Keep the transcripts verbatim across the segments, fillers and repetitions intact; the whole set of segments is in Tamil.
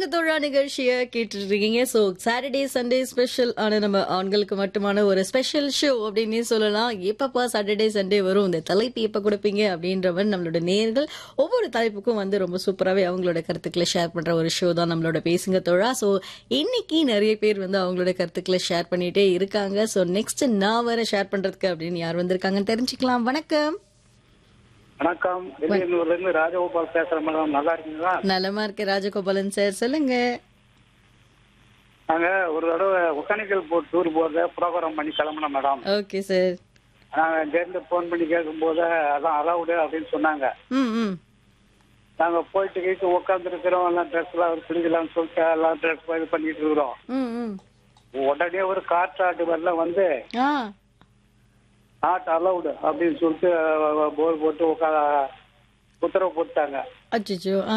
பேசுங்க தோழா நிகழ்ச்சியை கேட்டுட்டு இருக்கீங்க. ஸோ சாட்டர்டே சண்டே ஸ்பெஷல் ஆன நம்ம ஆண்களுக்கு மட்டுமான ஒரு ஸ்பெஷல் ஷோ அப்படின்னே சொல்லலாம். எப்பப்பா சாட்டர்டே சண்டே வரும், இந்த தலைப்பு எப்ப கொடுப்பீங்க அப்படின்றவன் நம்மளோட நேர்கள் ஒவ்வொரு தலைப்புக்கும் வந்து ரொம்ப சூப்பராகவே அவங்களோட கருத்துக்களை ஷேர் பண்ற ஒரு ஷோ தான் நம்மளோட பேசுங்க தோழா. ஸோ இன்னைக்கு நிறைய பேர் வந்து அவங்களோட கருத்துக்களை ஷேர் பண்ணிட்டே இருக்காங்க. ஸோ நெக்ஸ்ட் நான் வர ஷேர் பண்றதுக்கு அப்படின்னு யார் வந்திருக்காங்கன்னு தெரிஞ்சுக்கலாம். வணக்கம். வணக்கம், வெளியூர்ல இருந்து ராஜகோபால் பேசுறேன் மேடம். நல்லா இருக்கீங்களா? நலமா இருக்கு ராஜகோபாலன் சார், சொல்லுங்க. நாங்க ஒரு தடவை ஒகேனக்கல் போ டூர் போறத ப்ரோக்ராம் பண்ணி கிளம்பினோம் மேடம். Okay sir. நாங்க இருந்து போன் பண்ணி கேட்கும் போது அதான் அலவுடு அப்படின்னு சொன்னாங்க. ம் ம் நாங்க போயிட்டு கேட்டு உட்காந்து இருக்கிறோம், எல்லாம் ட்ரெஸ் எல்லாம் பிடிக்கலாம்னு சொல்லிட்டு எல்லாம் ட்ரெஸ் இது பண்ணிட்டு இருக்கிறோம். ம் ம் உடனே ஒரு காற்றாட்டு வெள்ளம் வந்து ஆ நாட் அலவுடு அப்படின்னு சொல்லிட்டு போர் போட்டு உட்கா உத்தரவு போட்டாங்க. அச்சோ. ஆ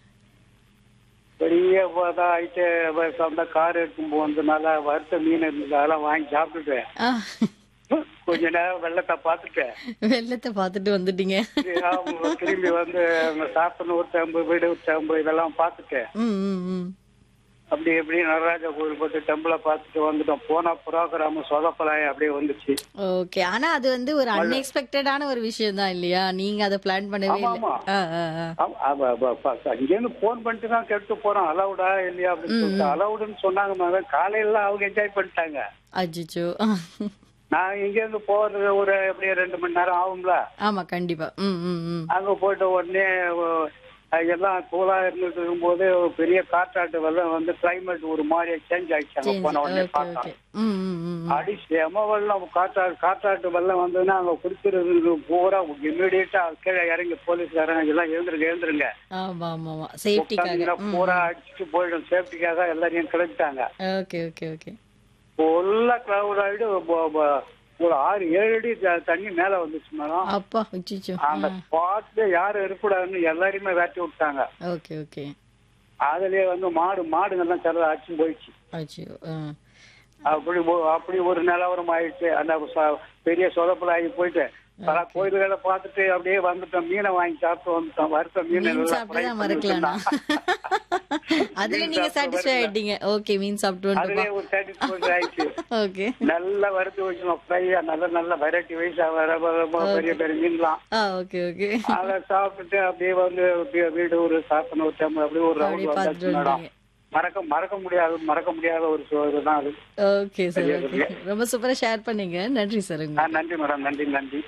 பெரிய ஆயிட்டு அந்த கார் எடுக்கும் போனதுனால வறுத்த மீன் இருந்தது, அதெல்லாம் வாங்கி சாப்பிட்டுட்டு ஆ கொஞ்ச நேரம் வெள்ளத்தை பார்த்துட்டு வெள்ளத்தை பார்த்துட்டு வந்துட்டீங்க. அவங்க திரும்பி வந்து சாப்பிடணும் ஒரு டம்பு வீடு ஒரு டம்பு இதெல்லாம் பார்த்துட்டு ம் ம் ம் அப்படி எப்படி நடராஜா கோயில் போட்டு டெம்பிளை பார்த்துட்டு வந்துட்டோம். போன ப்ரோக்ராம் சொதப்பலாய் அப்படியே வந்துச்சு. ஓகே. ஆனா அது வந்து ஒரு அன்எக்ஸ்பெக்டடான ஒரு விஷயம் தான் இல்லையா? நீங்க அதை பிளான் பண்ணவே இல்லை. ஆமா. ஆ ஆ ஆ இங்கேருந்து போன் பண்ணிட்டு தான் கேட்டு போறோம் அலவுடா இல்லையா அப்படின்னு சொல்லிட்டு. அலவுடுன்னு சொன்னாங்க மேடம். காலையில அவங்க என்ஜாய் பண்ணிட்டாங்க. அச்சோ. நான் இங்க இருந்து போறது ஒரு எப்படியே ரெண்டு மணி நேரம் ஆகும்ல. ஆமா கண்டிப்பா. ம் ம் ம் அங்க போயிட்டு உடனே எல்லாம் கூலா இருந்துட்டு இருக்கும்போது ஒரு பெரிய காற்றாட்டு வெள்ளம் வந்து கிளைமேட் ஒரு மாதிரி சேஞ்ச் ஆயிடுச்சு. போன உடனே பார்த்தா அடி செம வெள்ளம். காற்றாட்டு காற்றாட்டு வெள்ளம் வந்ததுன்னா அங்க குடிக்கிறது பூரா இமீடியட்டா கீழே இறங்கி போலீஸ்காரங்க எல்லாம் எழுந்துருங்க எழுந்துருங்க ஆமா ஆமா ஆமா சேஃப்டிக்காக பூரா அடிச்சுட்டு போயிடும். சேஃப்டிக்காக எல்லாரையும் கிளம்பிட்டாங்க. Okay okay okay. ஃபுல்லா கிளவுட் ஆயிட்டு ஒரு ஆறு ஏழு அடி தண்ணி மேல வந்துச்சு மேடம். அப்பா அச்சோ. அந்த ஸ்பாட்ல யாரும் இருக்கக்கூடாதுன்னு எல்லாரையுமே வேட்டி விட்டாங்க. Okay okay. அதுலயே வந்து மாடு மாடுங்கெல்லாம் சில அடிச்சு போயிடுச்சு. அச்சோ. அப்படி அப்படி ஒரு நிலவரம் ஆயிடுச்சு. அந்த பெரிய சொதப்பல் ஆகி போயிட்டு பல கோயில்களை பார்த்துட்டு அப்படியே வந்துட்டோம். மீனை வாங்கி சாப்பிட்டு வந்துட்டோம். வறுத்த மீன் சாப்பிட்டுதான் மறக்கலாம். அதுல நீங்க சாட்டிஸ்ஃபை ஆயிட்டீங்க. ஓகே, மீன் சாப்பிட்டு அதுலயே ஒரு சாட்டிஸ்ஃபை ஆயிடுச்சு. ஓகே. நல்லா வறுத்து வச்சுக்கணும் ஃப்ரையா, நல்ல நல்ல வெரைட்டி வைஸா பெரிய பெரிய மீன்லாம். Okay okay. அதை சாப்பிட்டுட்டு அப்படியே வந்து வீடு ஒரு சாப்பிடணும் ஒரு டைம் அப்படியே ஒரு ரவுண்ட் வந்தாச்சு மேடம். மறக்க மறக்க முடியாது மறக்க முடியாத ஒரு இதுதான் அது. Okay sir. ஓகே, ரொம்ப சூப்பரா ஷேர் பண்ணீங்க. நன்றி சார். நன்றி மேடம். நன்றி நன்றி.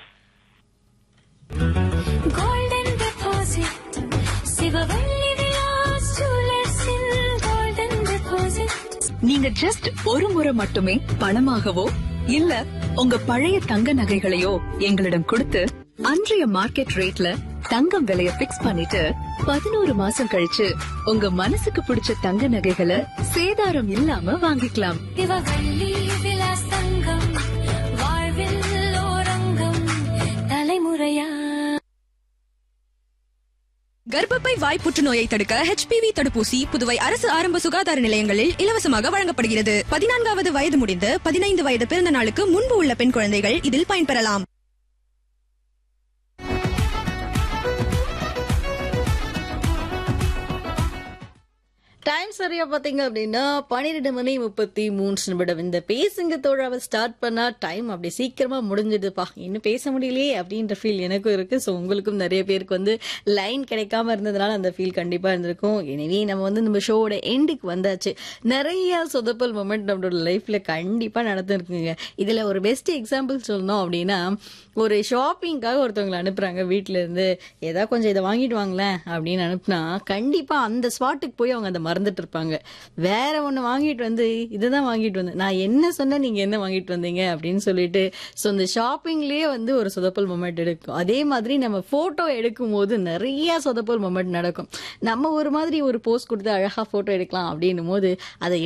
Golden deposit, சிவவள்ளி விலாஸ் ஜுவல்லர்ஸின் golden deposit. நீங்க ஜஸ்ட் ஒரு முறை மட்டுமே பணமாகவோ இல்ல உங்க பழைய தங்க நகைகளையோ எங்களிடம் கொடுத்து அன்றைய மார்க்கெட் ரேட்ல தங்கம் விலைய பிக்ஸ் பண்ணிட்டு பதினோரு மாசம் கழிச்சு உங்க மனசுக்கு பிடிச்ச தங்க நகைகளை சேதாரம் இல்லாம வாங்கிக்கலாம். சிவவள்ளி விலாஸ் தங்கம், வாழ்வில் ஓரங்கம், தலைமுறையா. கர்ப்பப்பை வாய் புற்றுநோயை தடுக்க ஹெச் பி வி தடுப்பூசி புதுவை அரசு ஆரம்ப சுகாதார நிலையங்களில் இலவசமாக வழங்கப்படுகிறது. பதினான்காவது வயது முடிந்து பதினைந்து வயது பிறந்த நாளுக்கு முன்பு உள்ள பெண் குழந்தைகள் இதில் பயன்பெறலாம். டைம் சரியா பாத்தீங்க அப்படின்னா பன்னிரெண்டு மணி முப்பத்தி மூன்று நிமிடம். இந்த பேசுங்க தோழாவை ஸ்டார்ட் பண்ணா டைம் அப்படி சீக்கிரமா முடிஞ்சிடுதுப்பா, இன்னும் பேச முடியலையே அப்படின்ற ஃபீல் எனக்கும் இருக்கு. ஸோ உங்களுக்கும் நிறைய பேருக்கு வந்து லைன் கிடைக்காம இருந்ததுனால அந்த ஃபீல் கண்டிப்பா இருந்திருக்கும். எனவே நம்ம வந்து நம்ம ஷோவோட எண்டுக்கு வந்தாச்சு. நிறைய சொதப்பல் மொமெண்ட் நம்மளோட லைஃப்ல கண்டிப்பா நடந்துருக்குங்க. இதுல ஒரு பெஸ்ட் எக்ஸாம்பிள் சொல்லணும் அப்படின்னா, ஒரு ஷாப்பிங்காக ஒருத்தவங்களை அனுப்புறாங்க வீட்டுல இருந்து, ஏதாவது கொஞ்சம் இதை வாங்கிட்டு வாங்களேன் அப்படின்னு அனுப்புனா கண்டிப்பா அந்த ஸ்பாட்டுக்கு போய் அவங்க அந்த மறந்துட்டு இருப்பாங்க. வேற ஒண்ணு வாங்கிட்டு வந்து இதுதான் வாங்கிட்டு வந்தேன், நான் என்ன சொன்னேன் நீங்க என்ன வாங்கிட்டு வந்தீங்க அப்படின்னு சொல்லிட்டு. ஸோ இந்த ஷாப்பிங்லயே வந்து ஒரு சொதப்பல் மொமெண்ட் எடுக்கும். அதே மாதிரி நம்ம போட்டோ எடுக்கும் போது நிறைய சொதப்பல் மொமெண்ட் நடக்கும். நம்ம ஒரு மாதிரி ஒரு போஸ்ட் கொடுத்து அழகா போட்டோ எடுக்கலாம் அப்படின்னும் போது அதை